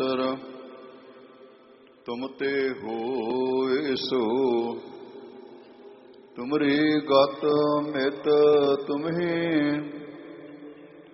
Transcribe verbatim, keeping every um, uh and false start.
ਅੰਤਰ ਤੁਮ ਤੇ ਹੋਏ ਸੋ। ਤੁਮਰੀ ਗਤ ਮਿਤ ਤੁਮਹੀ